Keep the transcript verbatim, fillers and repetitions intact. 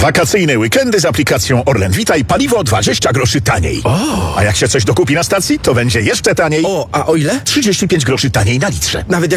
Wakacyjne weekendy z aplikacją Orlen Witaj, paliwo dwadzieścia groszy taniej. O. A jak się coś dokupi na stacji, to będzie jeszcze taniej. O, a o ile? trzydzieści pięć groszy taniej na litrze. Nawet jak